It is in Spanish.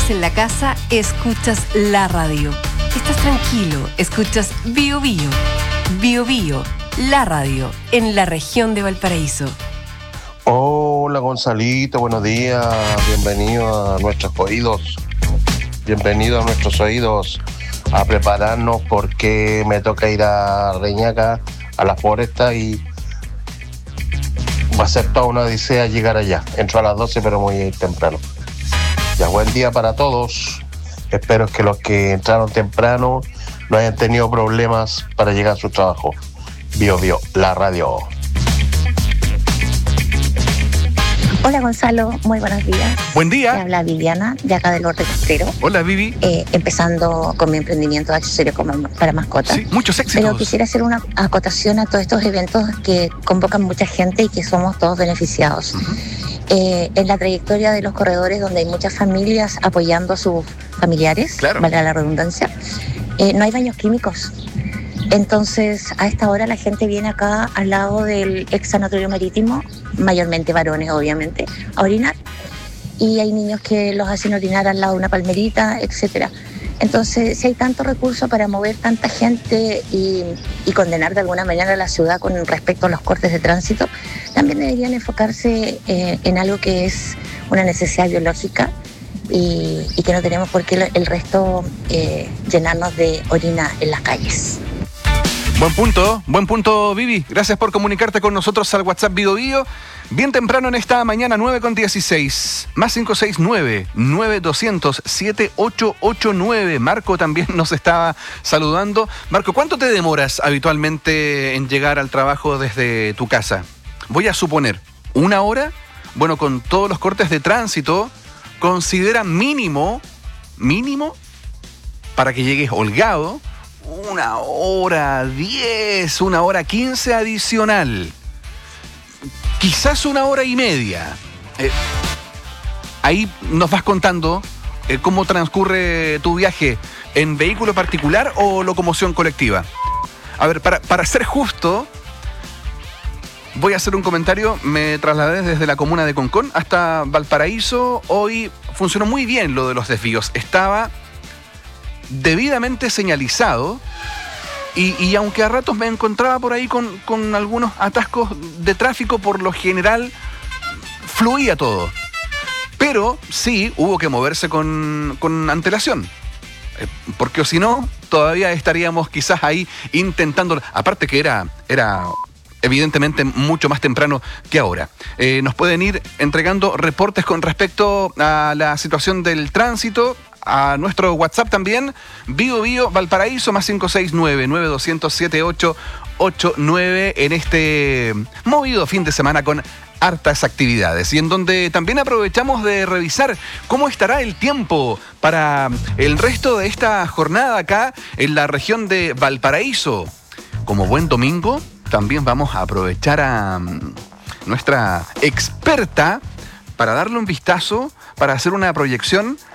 estás en la casa, escuchas la radio. Estás tranquilo, escuchas Bío Bío. Bío Bío, la radio en la región de Valparaíso. Hola Gonzalito, buenos días. Bienvenido a nuestros oídos. Bienvenido a nuestros oídos a prepararnos porque me toca ir a Reñaca, a la Floresta, y va a ser toda una odisea llegar allá. Entro a las 12 pero muy temprano. Ya, buen día para todos. Espero que los que entraron temprano no hayan tenido problemas para llegar a su trabajo. Bío Bío, la radio. Hola Gonzalo, muy buenos días. Buen día. Te habla Viviana, de acá del Norte Costero. Hola Vivi. Empezando con mi emprendimiento de accesorios para mascotas. Sí, muchos éxitos. Pero quisiera hacer una acotación a todos estos eventos que convocan mucha gente y que somos todos beneficiados. En la trayectoria de los corredores, donde hay muchas familias apoyando a sus familiares, claro, valga la redundancia, no hay baños químicos. Entonces, a esta hora la gente viene acá al lado del ex sanatorio marítimo, mayormente varones, obviamente, a orinar. Y hay niños que los hacen orinar al lado de una palmerita, etcétera. Entonces, si hay tanto recurso para mover tanta gente y condenar de alguna manera a la ciudad con respecto a los cortes de tránsito, también deberían enfocarse en algo que es una necesidad biológica y que no tenemos por qué el resto llenarnos de orina en las calles. Buen punto, Vivi. Gracias por comunicarte con nosotros al WhatsApp Bío Bío. Bien temprano en esta mañana, 9:16, más 569-9200-7889. Marco también nos estaba saludando. Marco, ¿cuánto te demoras habitualmente en llegar al trabajo desde tu casa? Voy a suponer, ¿1 hora? Bueno, con todos los cortes de tránsito, considera mínimo, para que llegues holgado, 1h10, 1h15 adicional. Quizás 1h30. Ahí nos vas contando cómo transcurre tu viaje, en vehículo particular o locomoción colectiva. A ver, para ser justo, voy a hacer un comentario. Me trasladé desde la comuna de Concón hasta Valparaíso. Hoy funcionó muy bien lo de los desvíos. Estaba debidamente señalizado y aunque a ratos me encontraba por ahí con algunos atascos de tráfico, por lo general fluía todo. Pero sí hubo que moverse con antelación, porque si no, todavía estaríamos quizás ahí intentando. Aparte que era evidentemente mucho más temprano que ahora. Nos pueden ir entregando reportes con respecto a la situación del tránsito a nuestro WhatsApp también, Bío Bío Valparaíso, más 569-9200-7889, en este movido fin de semana con hartas actividades, y en donde también aprovechamos de revisar cómo estará el tiempo para el resto de esta jornada acá en la región de Valparaíso. Como buen domingo, también vamos a aprovechar a nuestra experta para darle un vistazo, para hacer una proyección